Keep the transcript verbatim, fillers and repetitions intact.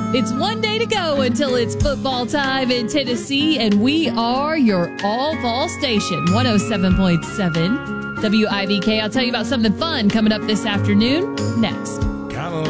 It's one day to go until it's football time in Tennessee, and we are your all-fall station, one oh seven point seven W I V K. I'll tell you about something fun coming up this afternoon next.